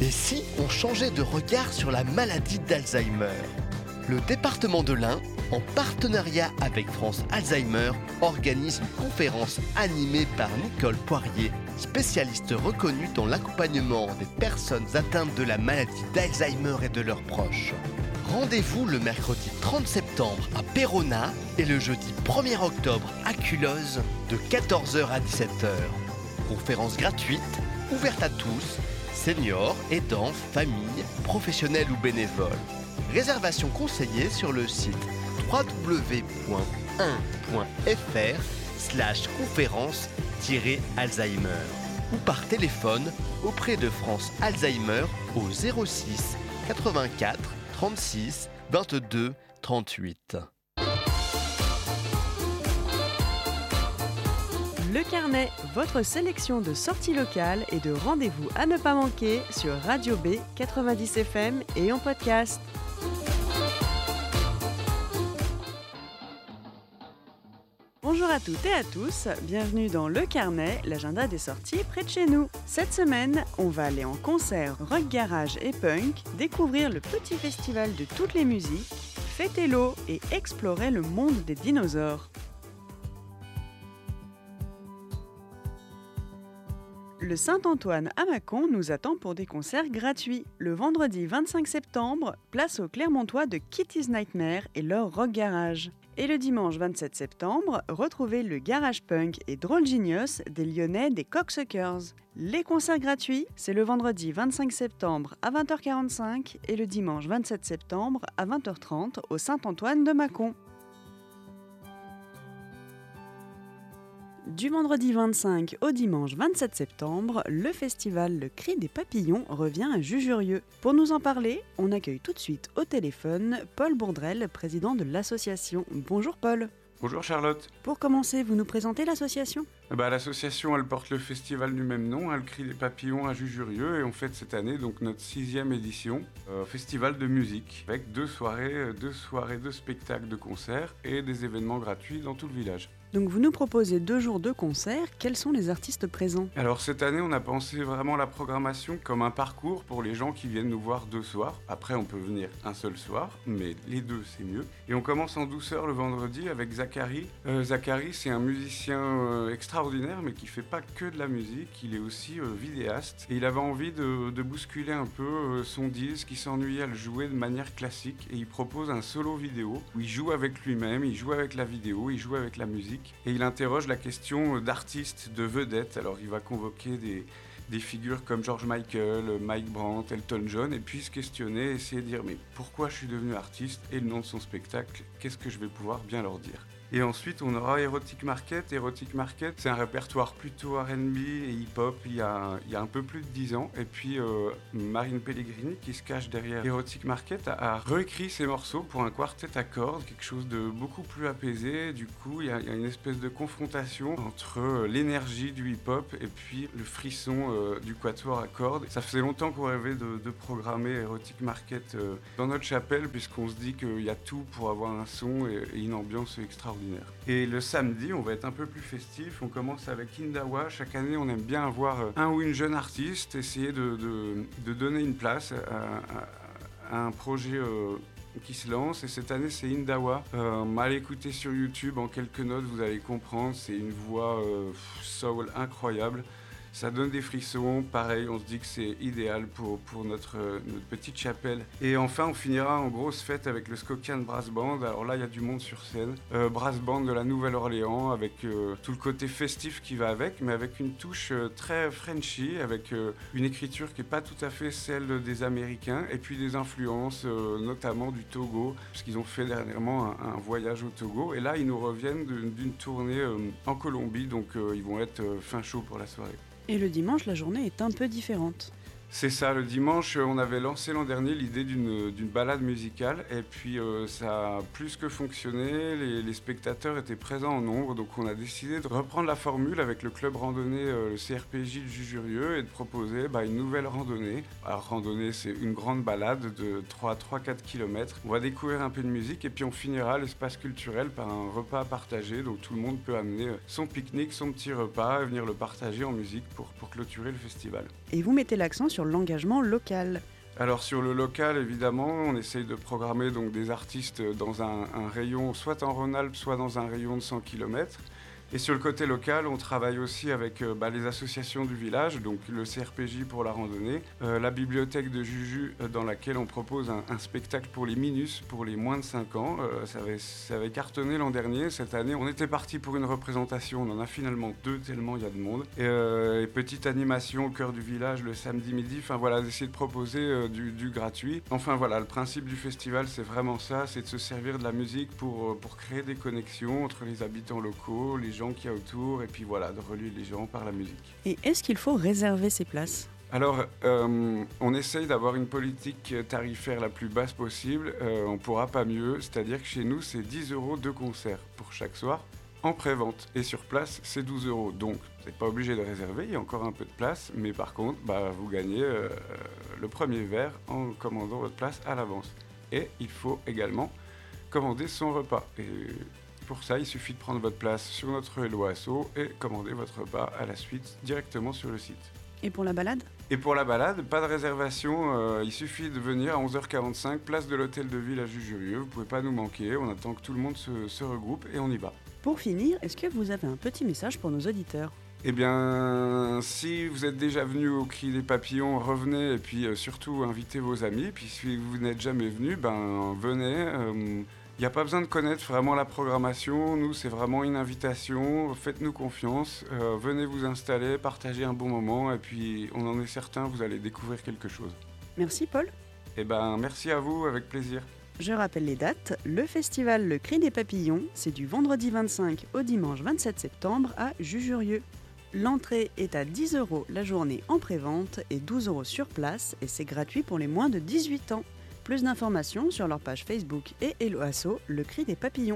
Et si on changeait de regard sur la maladie d'Alzheimer ? Le département de l'Ain, en partenariat avec France Alzheimer, organise une conférence animée par Nicole Poirier, spécialiste reconnue dans l'accompagnement des personnes atteintes de la maladie d'Alzheimer et de leurs proches. Rendez-vous le mercredi 30 septembre à Péronat et le jeudi 1er octobre à Culloz de 14h à 17h. Conférence gratuite, ouverte à tous, seniors, aidants, familles, professionnels ou bénévoles. Réservation conseillée sur le site www.1.fr/conférence-alzheimer ou par téléphone auprès de France Alzheimer au 06 84 36 22 38. Le Carnet, votre sélection de sorties locales et de rendez-vous à ne pas manquer sur Radio B 90 FM et en podcast. Bonjour à toutes et à tous, bienvenue dans Le Carnet, l'agenda des sorties près de chez nous. Cette semaine, on va aller en concert rock garage et punk, découvrir le petit festival de toutes les musiques, fêter l'eau et explorer le monde des dinosaures. Le Saint-Antoine à Mâcon nous attend pour des concerts gratuits. Le vendredi 25 septembre, place au Clermontois de Kitty's Nightmare et leur rock garage. Et le dimanche 27 septembre, retrouvez le garage punk et Drôle Genius des Lyonnais des Cocksuckers. Les concerts gratuits, c'est le vendredi 25 septembre à 20h45 et le dimanche 27 septembre à 20h30 au Saint-Antoine de Mâcon. Du vendredi 25 au dimanche 27 septembre, le festival Le Cri des Papillons revient à Jujurieux. Pour nous en parler, on accueille tout de suite au téléphone Paul Bourdrel, président de l'association. Bonjour Paul. Bonjour Charlotte. Pour commencer, vous nous présentez l'association ? L'association, elle porte le festival du même nom, Le Cri des Papillons à Jujurieux, et on fête cette année donc notre 6e édition, festival de musique, avec deux soirées de spectacles, de concerts et des événements gratuits dans tout le village. Donc vous nous proposez 2 jours de concerts, quels sont les artistes présents ? Alors cette année, on a pensé vraiment la programmation comme un parcours pour les gens qui viennent nous voir 2 soirs. Après, on peut venir un seul soir, mais les 2, c'est mieux. Et on commence en douceur le vendredi avec Zachary. Zachary, c'est un musicien extraordinaire, mais qui fait pas que de la musique, il est aussi vidéaste. Et il avait envie de bousculer un peu son disque, qui s'ennuyait à le jouer de manière classique. Et il propose un solo vidéo où il joue avec lui-même, il joue avec la vidéo, il joue avec la musique. Et il interroge la question d'artistes, de vedettes. Alors il va convoquer des figures comme George Michael, Mike Brandt, Elton John, et puis se questionner, essayer de dire mais pourquoi je suis devenu artiste et le nom de son spectacle, qu'est-ce que je vais pouvoir bien leur dire. Et ensuite, on aura Erotic Market. Erotic Market, c'est un répertoire plutôt R&B et hip-hop il y a un peu plus de 10 ans. Et puis, Marine Pellegrini, qui se cache derrière Erotic Market, a réécrit ses morceaux pour un quartet à cordes, quelque chose de beaucoup plus apaisé. Du coup, il y a une espèce de confrontation entre l'énergie du hip-hop et puis le frisson du quatuor à cordes. Ça faisait longtemps qu'on rêvait de programmer Erotic Market dans notre chapelle, puisqu'on se dit qu'il y a tout pour avoir un son et une ambiance extraordinaire. Et le samedi, on va être un peu plus festif. On commence avec Indawa. Chaque année, on aime bien avoir un ou une jeune artiste, essayer de donner une place à un projet qui se lance. Et cette année, c'est Indawa. Allez écouter sur YouTube, en quelques notes, vous allez comprendre. C'est une voix soul incroyable. Ça donne des frissons, pareil, on se dit que c'est idéal pour notre petite chapelle. Et enfin, on finira en grosse fête avec le Skokian Brass Band. Alors là, il y a du monde sur scène. Brass Band de la Nouvelle-Orléans, avec tout le côté festif qui va avec, mais avec une touche très Frenchy, avec une écriture qui n'est pas tout à fait celle des Américains, et puis des influences, notamment du Togo, parce qu'ils ont fait dernièrement un voyage au Togo. Et là, ils nous reviennent d'une tournée en Colombie, donc ils vont être fin chaud pour la soirée. Et le dimanche, la journée est un peu différente. C'est ça, le dimanche, on avait lancé l'an dernier l'idée d'une balade musicale et puis ça a plus que fonctionné, les spectateurs étaient présents en nombre, donc on a décidé de reprendre la formule avec le club randonnée, le CRPJ de Jujurieux, et de proposer une nouvelle randonnée. Alors randonnée, c'est une grande balade de 3-4 km. On va découvrir un peu de musique et puis on finira l'espace culturel par un repas à partager, donc tout le monde peut amener son pique-nique, son petit repas et venir le partager en musique pour clôturer le festival. et vous mettez l'accent sur l'engagement local. Alors sur le local, évidemment, on essaye de programmer donc des artistes dans un rayon, soit en Rhône-Alpes, soit dans un rayon de 100 km. Et sur le côté local, on travaille aussi avec les associations du village, donc le CRPJ pour la randonnée, la bibliothèque de Juju dans laquelle on propose un spectacle pour les minus, pour les moins de 5 ans. Ça avait cartonné l'an dernier. Cette année, on était parti pour une représentation. On en a finalement 2 tellement il y a de monde. Et petite animation au cœur du village le samedi midi. Enfin voilà, d'essayer de proposer du gratuit. Enfin voilà, le principe du festival, c'est vraiment ça, c'est de se servir de la musique pour créer des connexions entre les habitants locaux, les gens qu'il y a autour, et puis voilà, de relier les gens par la musique. Et est-ce qu'il faut réserver ces places ? Alors, on essaye d'avoir une politique tarifaire la plus basse possible. On ne pourra pas mieux, c'est-à-dire que chez nous, c'est 10 € de concert pour chaque soir, en pré-vente. Et sur place, c'est 12 €. Donc, vous n'êtes pas obligé de réserver, il y a encore un peu de place. Mais par contre, vous gagnez le premier verre en commandant votre place à l'avance. Et il faut également commander son repas. Et pour ça, il suffit de prendre votre place sur notre Hello Asso et commander votre repas à la suite directement sur le site. Et pour la balade ? Et pour la balade, pas de réservation, il suffit de venir à 11h45, place de l'hôtel de ville à Jujurieux. Vous ne pouvez pas nous manquer, on attend que tout le monde se regroupe et on y va. Pour finir, est-ce que vous avez un petit message pour nos auditeurs ? Eh bien, si vous êtes déjà venu au Cri des Papillons, revenez et puis surtout invitez vos amis. Puis si vous n'êtes jamais venu, venez. Il n'y a pas besoin de connaître vraiment la programmation. Nous, c'est vraiment une invitation. Faites-nous confiance. Venez vous installer, partagez un bon moment. Et puis, on en est certain, vous allez découvrir quelque chose. Merci Paul. Eh bien, merci à vous, avec plaisir. Je rappelle les dates. Le festival Le Cri des Papillons, c'est du vendredi 25 au dimanche 27 septembre à Jujurieux. L'entrée est à 10 € la journée en pré-vente et 12 € sur place. Et c'est gratuit pour les moins de 18 ans. Plus d'informations sur leur page Facebook et Hello Asso, Le Cri des Papillons.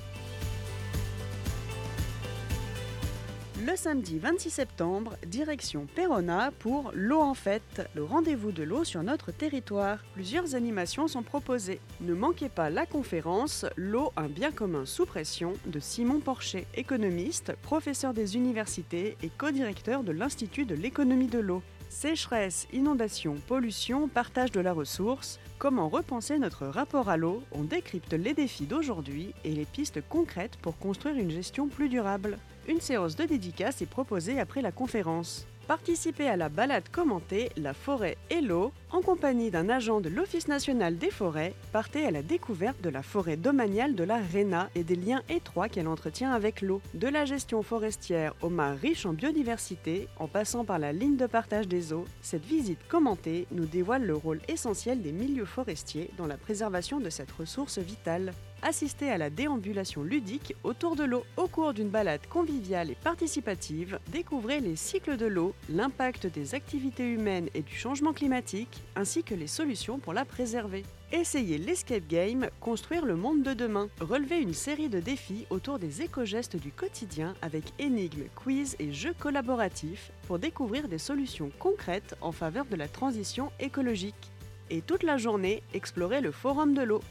Le samedi 26 septembre, direction Péronat pour l'eau en fête, le rendez-vous de l'eau sur notre territoire. Plusieurs animations sont proposées. Ne manquez pas la conférence « L'eau, un bien commun sous pression » de Simon Porcher, économiste, professeur des universités et co-directeur de l'Institut de l'économie de l'eau. Sécheresse, inondation, pollution, partage de la ressource, comment repenser notre rapport à l'eau, on décrypte les défis d'aujourd'hui et les pistes concrètes pour construire une gestion plus durable. Une séance de dédicace est proposée après la conférence. Participez à la balade commentée « La forêt et l'eau » en compagnie d'un agent de l'Office national des forêts. Partez à la découverte de la forêt domaniale de la Réna et des liens étroits qu'elle entretient avec l'eau. De la gestion forestière aux mares riches en biodiversité, en passant par la ligne de partage des eaux, cette visite commentée nous dévoile le rôle essentiel des milieux forestiers dans la préservation de cette ressource vitale. Assistez à la déambulation ludique autour de l'eau. Au cours d'une balade conviviale et participative, découvrez les cycles de l'eau, l'impact des activités humaines et du changement climatique, ainsi que les solutions pour la préserver. Essayez l'escape game, construire le monde de demain. Relevez une série de défis autour des éco-gestes du quotidien avec énigmes, quiz et jeux collaboratifs pour découvrir des solutions concrètes en faveur de la transition écologique. Et toute la journée, explorez le Forum de l'eau,